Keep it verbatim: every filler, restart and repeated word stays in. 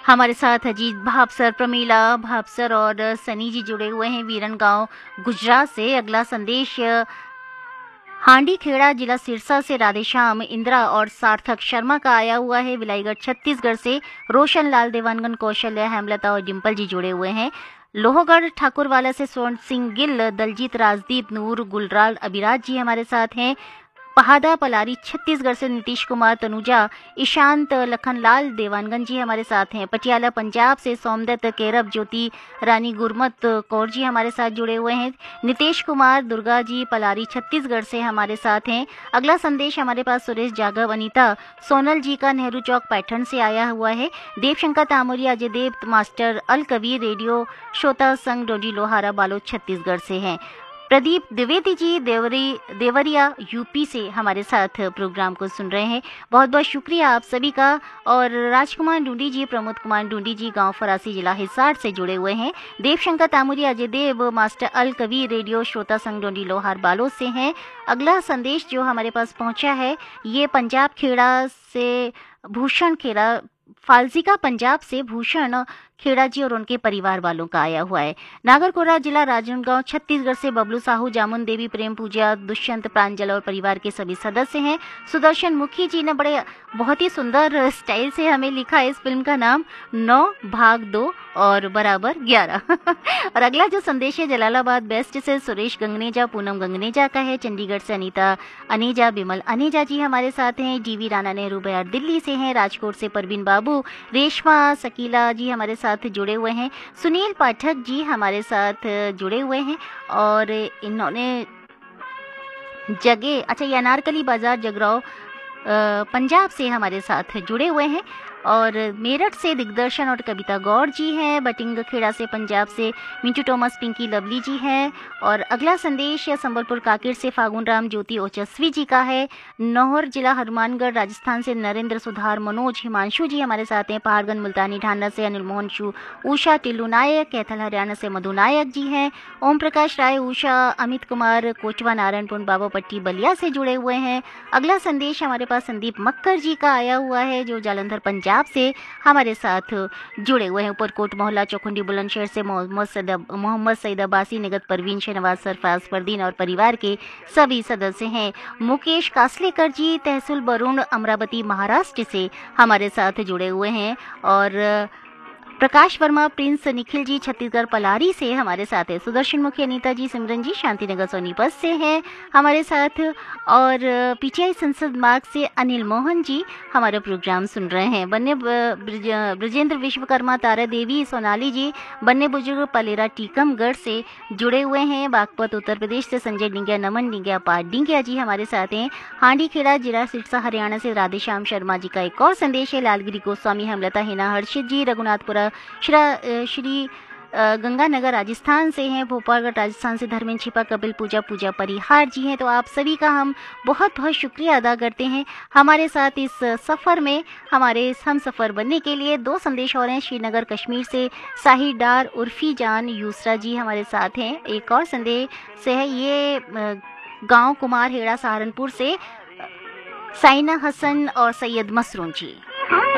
हमारे साथ अजीत भापसर, प्रमीला भापसर और सनी जी जुड़े हुए हैं वीरन गांव गुजरात से। अगला संदेश हांडी खेड़ा जिला सिरसा से राधेश्याम इंदिरा और सार्थक शर्मा का आया हुआ है। विलाईगढ़ छत्तीसगढ़ से रोशन लाल, देवानगन, कौशल्या, हेमलता और डिम्पल जी जुड़े हुए हैं। लोहगढ़ ठाकुरवाला से स्वर्ण सिंह गिल, दलजीत, राजदीप, नूर, गुलराल, अभिराज जी हमारे साथ हैं। पहादा पलारी छत्तीसगढ़ से नीतीश कुमार, तनुजा, ईशांत, लखनलाल, देवानगंज जी हमारे साथ हैं। पटियाला पंजाब से सोमदत्त, केरब, ज्योति रानी, गुरमत कौर जी हमारे साथ जुड़े हुए हैं। नितेश कुमार, दुर्गा जी पलारी छत्तीसगढ़ से हमारे साथ हैं। अगला संदेश हमारे पास सुरेश जागव, अनीता, सोनल जी का नेहरू चौक पैठन से आया हुआ है। देवशंकर तामोरिया, अजय देव, मास्टर अल कबीर, रेडियो श्रोता संघ डोडी लोहारा, बालोद छत्तीसगढ़ से हैं। प्रदीप द्विवेदी जी देवरी देवरिया यूपी से हमारे साथ प्रोग्राम को सुन रहे हैं। बहुत बहुत शुक्रिया आप सभी का। और राजकुमार डूंडी जी, प्रमोद कुमार डूंडी जी गांव फरासी जिला हिसार से जुड़े हुए हैं। देवशंकर तामुरिया, अजय देव, मास्टर अल कबीर, रेडियो श्रोता संघ डोडी लोहार, बालोद से हैं। अगला संदेश जो हमारे पास पहुंचा है ये पंजाब खेड़ा से भूषण खेड़ा, फालसिका पंजाब से भूषण खेड़ा जी और उनके परिवार वालों का आया हुआ है। नागरकोरा जिला राजनांदगांव छत्तीसगढ़ से बबलू साहू, जामुन देवी, प्रेम पूजा, दुष्यंत, प्रांजल और परिवार के सभी सदस्य हैं। सुदर्शन मुखी जी ने बड़े बहुत ही सुंदर स्टाइल से हमें लिखा है इस फिल्म का नाम, नौ भाग दो और बराबर ग्यारह। और अगला जो संदेश है जलालाबाद वेस्ट से सुरेश गंगनेजा, पूनम गंगनेजा का है। चंडीगढ़ से अनीता अनीजा, बिमल अनीजा जी हमारे साथ हैं। जीवी राणा नेहरू बयार दिल्ली से हैं। राजकोट से परवीन बाबू, रेशमा शकीला जी हमारे साथ जुड़े हुए हैं। सुनील पाठक जी हमारे साथ जुड़े हुए हैं और इन्होंने जगह अच्छा ये अनारकली बाजार जगराव पंजाब से हमारे साथ जुड़े हुए हैं। और मेरठ से दिग्दर्शन और कविता गौर जी हैं। बटिंग खेड़ा से पंजाब से मिंटू टॉमस, पिंकी लवली जी हैं। और अगला संदेश संबलपुर काकिर से फागुन राम, ज्योति ओचस्वी जी का है। नौहर जिला हनुमानगढ़ राजस्थान से नरेंद्र, सुधार, मनोज, हिमांशु जी हमारे साथ हैं। पहाड़गंज मुल्तानी ढांढा से अनिल मोहन शु, उषा, टिल्लू नायक, कैथल हरियाणा से मधु नायक जी हैं। ओम प्रकाश राय, उषा, अमित कुमार, कोचवा, नारायणपुर, बाबापट्टी, बलिया से जुड़े हुए हैं। अगला संदेश हमारे पास संदीप मक्कर जी का आया हुआ है जो जालंधर पंजाब से हमारे साथ जुड़े हुए हैं। ऊपरकोट मोहल्ला, चौखुंडी, बुलंदशहर से मोहम्मद सईद अब्बासी, निगत, परवीन, शहनवाज, सरफराज, फरदीन और परिवार के सभी सदस्य हैं। मुकेश कासलेकर जी तहसील बरुण, अमरावती, महाराष्ट्र से हमारे साथ जुड़े हुए हैं। और प्रकाश वर्मा, प्रिंस, निखिल जी छत्तीसगढ़ पलारी से हमारे साथ है। सुदर्शन मुखी, अनीता जी, सिमरन जी शांतिनगर सोनीपत से हैं हमारे साथ। और पीटीआई संसद मार्ग से अनिल मोहन जी हमारा प्रोग्राम सुन रहे हैं। बन्ने ब्रजेंद्र विश्वकर्मा, तारा देवी, सोनाली जी, बन्ने बुजुर्ग पलेरा टीकमगढ़ से जुड़े हुए हैं। बागपत उत्तर प्रदेश से संजय डिंगिया, नमन डिंगिया, पाट डिंगिया जी हमारे साथ हैं। हांडी खेड़ा जिला सिरसा हरियाणा से राधेश्याम शर्मा जी का एक और संदेश है। लालगिरी गोस्वामी, हेमलता, हिना, हर्षित जी रघुनाथपुरा श्री श्री गंगानगर राजस्थान से हैं। भोपालगढ़ राजस्थान से धर्मेंद्र छिपा, कपिल, पूजा पूजा परिहार जी हैं। तो आप सभी का हम बहुत बहुत शुक्रिया अदा करते हैं हमारे साथ इस सफ़र में हमारे हम सफ़र बनने के लिए। दो संदेश और हैं। श्रीनगर कश्मीर से साहिर डार, उर्फी जान, यूसरा जी हमारे साथ हैं। एक और संदेश से है ये गांव कुमार हेड़ा सहारनपुर से साइना हसन और सैयद मसरून जी।